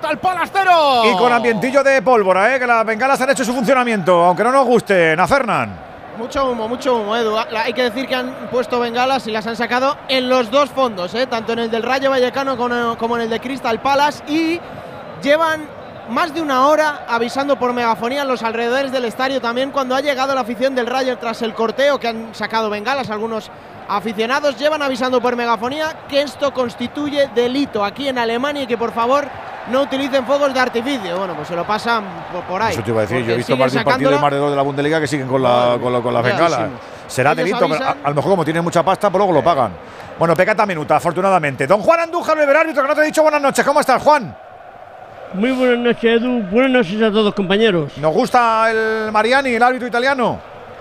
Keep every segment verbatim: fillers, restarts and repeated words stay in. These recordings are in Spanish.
Crystal Palace cero. Y con ambientillo de pólvora, ¿eh? Que las bengalas han hecho su funcionamiento, aunque no nos guste. Nafernan. Mucho humo, mucho humo, Edu. Hay que decir que han puesto bengalas y las han sacado en los dos fondos, ¿eh? Tanto en el del Rayo Vallecano como en el de Crystal Palace. Y llevan más de una hora avisando por megafonía en los alrededores del estadio. También cuando ha llegado la afición del Rayo tras el corteo, que han sacado bengalas algunos aficionados, llevan avisando por megafonía que esto constituye delito aquí en Alemania y que por favor no utilicen fuegos de artificio. Bueno, pues se lo pasan por, por ahí. Eso te iba a decir, yo he visto más de un partido y más de dos de la Bundesliga que siguen con la, con la, con la bengala. Será delito, pero a, a lo mejor como tienen mucha pasta, pues luego lo pagan. Bueno, pecata minuta, afortunadamente. Don Juan Andújar, el árbitro, que no te he dicho buenas noches. ¿Cómo estás, Juan? Muy buenas noches, Edu. Buenas noches a todos, compañeros. ¿Nos gusta el Mariani, el árbitro italiano?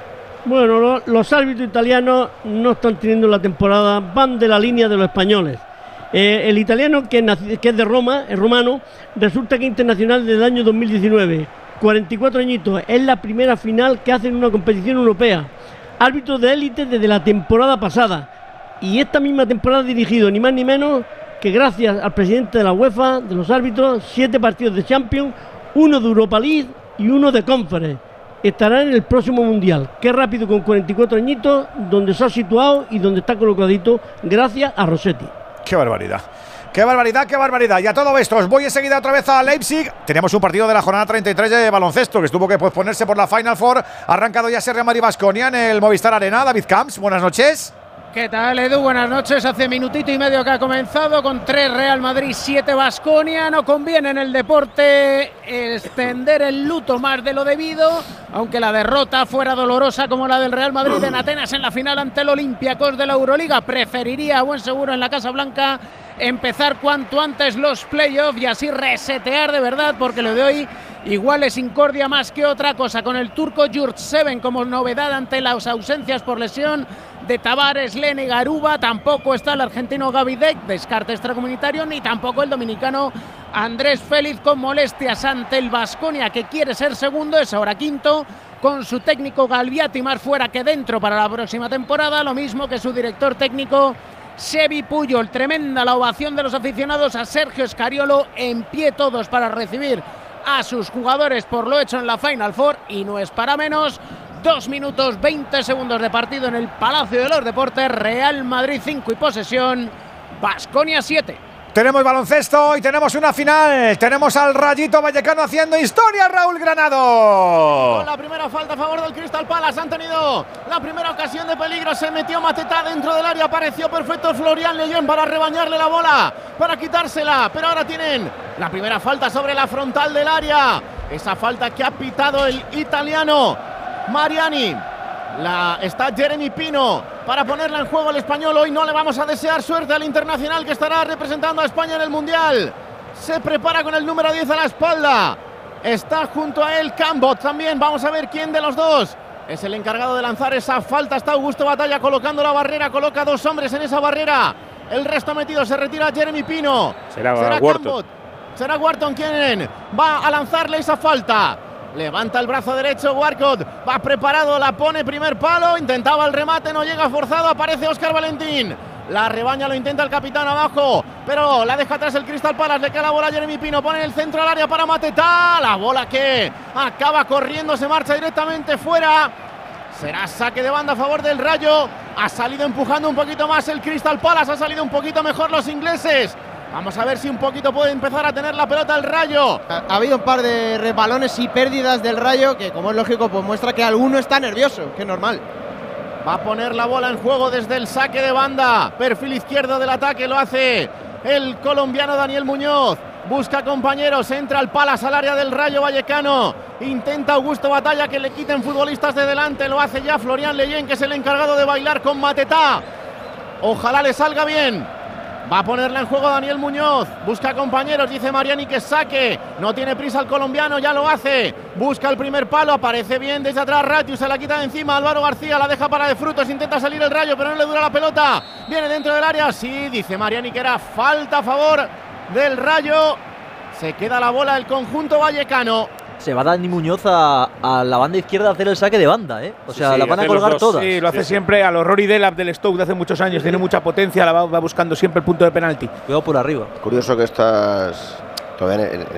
Bueno, lo, los árbitros italianos no están teniendo la temporada, van de la línea de los españoles. Eh, el italiano, que, nace, que es de Roma, es romano, resulta que es internacional desde el año dos mil diecinueve. cuarenta y cuatro añitos, es la primera final que hace en una competición europea. Árbitro de élite desde la temporada pasada. Y esta misma temporada ha dirigido ni más ni menos que, gracias al presidente de la UEFA, de los árbitros, siete partidos de Champions, uno de Europa League y uno de Conference. Estará en el próximo Mundial. Qué rápido con cuarenta y cuatro añitos, donde se ha situado y donde está colocadito, gracias a Rossetti. ¡Qué barbaridad! ¡Qué barbaridad, qué barbaridad! Y a todo esto os voy enseguida otra vez a Leipzig. Tenemos un partido de la jornada treinta y tres de baloncesto que tuvo que posponerse por la Final Four. Ha arrancado ya Real Madrid-Baskonia en el Movistar Arena. David Camps, buenas noches. ¿Qué tal, Edu? Buenas noches. Hace minutito y medio que ha comenzado con tres Real Madrid, siete Baskonia. No conviene en el deporte extender el luto más de lo debido, aunque la derrota fuera dolorosa como la del Real Madrid en Atenas en la final ante el Olympiacos de la Euroliga. Preferiría, a buen seguro en la Casa Blanca, empezar cuanto antes los playoffs y así resetear de verdad, porque lo de hoy igual es incordia más que otra cosa, con el turco Yurtseven como novedad ante las ausencias por lesión de Tavares, Lene y Garuba. Tampoco está el argentino Gavidec, descarte extracomunitario, ni tampoco el dominicano Andrés Félix con molestias ante el Baskonia, que quiere ser segundo, es ahora quinto, con su técnico Galviati más fuera que dentro para la próxima temporada, lo mismo que su director técnico Xevi Puyol. Tremenda la ovación de los aficionados a Sergio Scariolo, en pie todos para recibir a sus jugadores por lo hecho en la Final Four, y no es para menos. Dos minutos veinte segundos de partido en el Palacio de los Deportes. Real Madrid cinco y posesión, Baskonia siete. Tenemos baloncesto y tenemos una final. Tenemos al Rayito Vallecano haciendo historia, Raúl Granado. Con la primera falta a favor del Crystal Palace han tenido la primera ocasión de peligro. Se metió Mateta dentro del área. Apareció perfecto Florian Leyen para rebañarle la bola, para quitársela. Pero ahora tienen la primera falta sobre la frontal del área. Esa falta que ha pitado el italiano Mariani. La, está Jeremy Pino para ponerla en juego el español. Hoy no le vamos a desear suerte al internacional que estará representando a España en el Mundial. Se prepara con el número diez a la espalda. Está junto a él Cambot también. Vamos a ver quién de los dos es el encargado de lanzar esa falta. Está Augusto Batalla colocando la barrera. Coloca dos hombres en esa barrera. El resto metido. Se retira Jeremy Pino. Será, Será Wharton. Cambot. Será Wharton quien va a lanzarle esa falta. Levanta el brazo derecho Warcott, va preparado, la pone primer palo, intentaba el remate, no llega forzado, aparece Óscar Valentín. La rebaña, lo intenta el capitán abajo, pero la deja atrás el Crystal Palace, le queda la bola a Jeremy Pino, pone en el centro al área para Mateta, la bola que acaba corriendo, se marcha directamente fuera. Será saque de banda a favor del Rayo, ha salido empujando un poquito más el Crystal Palace, ha salido un poquito mejor los ingleses. Vamos a ver si un poquito puede empezar a tener la pelota el Rayo. Ha, ha habido un par de resbalones y pérdidas del Rayo que, como es lógico, pues muestra que alguno está nervioso, que es normal. Va a poner la bola en juego desde el saque de banda. Perfil izquierdo del ataque lo hace el colombiano Daniel Muñoz. Busca compañeros, entra al Palace al área del Rayo Vallecano. Intenta Augusto Batalla que le quiten futbolistas de delante. Lo hace ya Florian Leyen, que es el encargado de bailar con Mateta. Ojalá le salga bien. Va a ponerla en juego Daniel Muñoz. Busca compañeros, dice Mariani que saque. No tiene prisa el colombiano, ya lo hace. Busca el primer palo, aparece bien desde atrás Ratius, se la quita de encima. Álvaro García la deja para de Frutos. Intenta salir el Rayo, pero no le dura la pelota. Viene dentro del área, sí, dice Mariani que era falta a favor del Rayo. Se queda la bola el conjunto vallecano. Se va Dani Muñoz a, a la banda izquierda a hacer el saque de banda, ¿eh? O sea, sí, sí, la van a hace colgar los dos. todas. Sí, lo hace sí, siempre a los Rory Delap del Stoke de hace muchos años. Sí. Tiene mucha potencia, la va, va buscando siempre el punto de penalti. Cuidado por arriba. Curioso que estás todavía en,